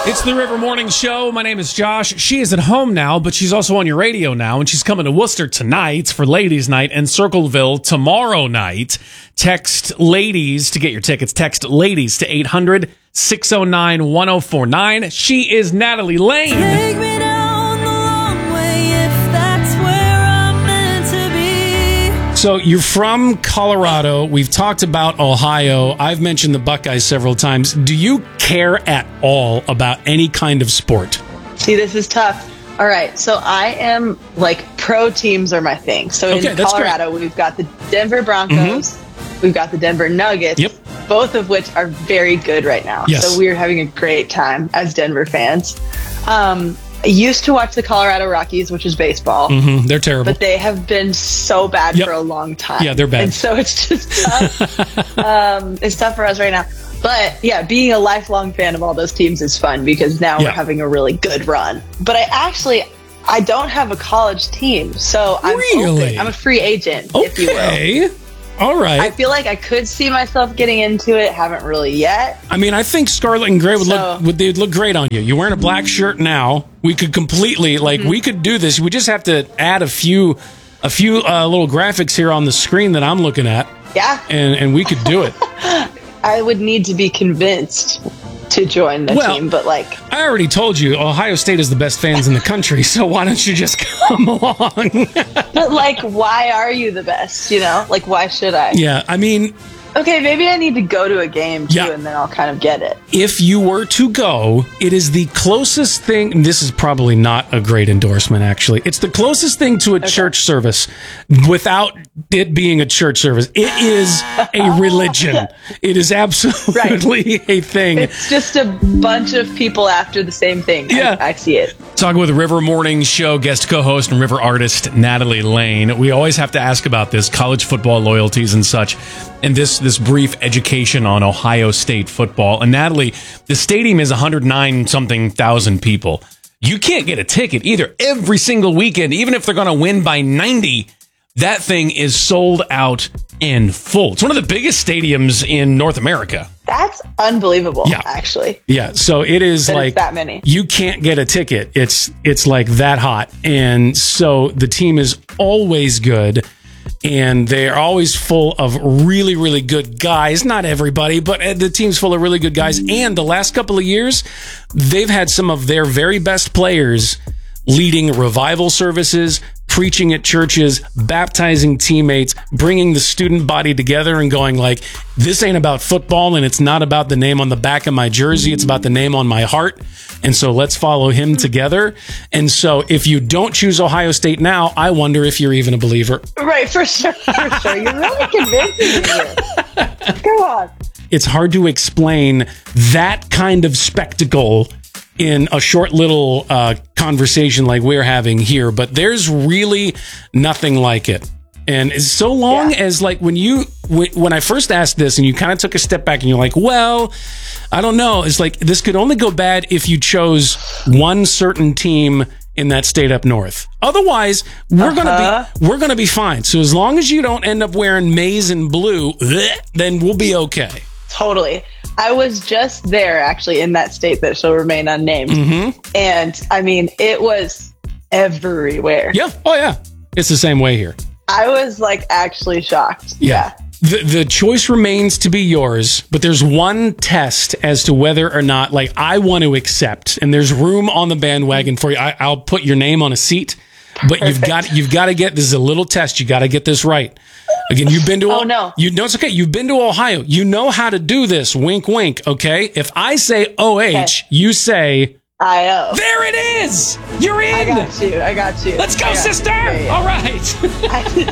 It's the River Morning Show. My name is Josh. She is at home now, but she's also on your radio now, and she's coming to Worcester tonight for Ladies' Night and Circleville tomorrow night. Text LADIES to get your tickets. Text LADIES to 800-609-1049. She is Natalie Lane. Take me down the long way if that's where I'm meant to be. So you're from Colorado. We've talked about Ohio. I've mentioned the Buckeyes several times. Do you care at all about any kind of sport? See, this is tough. All right, so I am pro teams are my thing. So in Colorado, we've got the Denver Broncos, we've got the Denver Nuggets, both of which are very good right now. Yes. So we're having a great time as Denver fans. I used to watch the Colorado Rockies, which is baseball. They're terrible. But they have been so bad for a long time. Yeah, they're bad. And so it's just tough. It's tough for us right now. But yeah, being a lifelong fan of all those teams is fun because now we're having a really good run. But I don't have a college team, so I'm open. I'm a free agent, if you will. All right. I feel like I could see myself getting into it. Haven't really yet. I mean, I think scarlet and gray would look great on you. You're wearing a black shirt now. We could completely we could do this. We just have to add a few little graphics here on the screen that I'm looking at. Yeah. And we could do it. I would need to be convinced to join the team, but I already told you, Ohio State is the best fans in the country, so why don't you just come along? But why are you the best? Why should I? Yeah, I mean, okay, maybe I need to go to a game too, and then I'll kind of get it. If you were to go, it is the closest thing. And this is probably not a great endorsement, actually. It's the closest thing to a church service without it being a church service. It is a religion. It is absolutely a thing. It's just a bunch of people after the same thing. Yeah. I see it. Talking with River Morning Show guest co-host and River artist Natalie Lane. We always have to ask about this, college football loyalties and such, and this brief education on Ohio State football. And Natalie, the stadium is 109-something thousand people. You can't get a ticket either. Every single weekend, even if they're going to win by 90, that thing is sold out and full. It's one of the biggest stadiums in North America. That's unbelievable, actually. Yeah, so it is that many. You can't get a ticket. It's like that hot. And so the team is always good. And they're always full of really, really good guys. Not everybody, but the team's full of really good guys. And the last couple of years, they've had some of their very best players leading revival services, preaching at churches, baptizing teammates, bringing the student body together and going this ain't about football and it's not about the name on the back of my jersey. It's about the name on my heart. And so let's follow him together. And so if you don't choose Ohio State now, I wonder if you're even a believer. Right, for sure. You're really convincing me here. Go on. It's hard to explain that kind of spectacle in a short little conversation like we're having here, but there's really nothing like it. And so long as when I first asked this and you kind of took a step back and you're like, well, I don't know. It's this could only go bad if you chose one certain team in that state up north. Otherwise, we're gonna be fine. So as long as you don't end up wearing maize and blue, then we'll be okay. Totally. I was just there, actually, in that state that shall remain unnamed. And, I mean, it was everywhere. Yeah. Oh, yeah. It's the same way here. I was, actually shocked. Yeah. The choice remains to be yours, but there's one test as to whether or not, I want to accept, and there's room on the bandwagon for you. I'll put your name on a seat, but you've got to get, this is a little test. You got to get this right. Again, you've been to it's okay. You've been to Ohio. You know how to do this. Wink, wink. Okay. If I say OH, you say IO. There it is. You're in. I got you. Let's go, sister. Yeah. All right.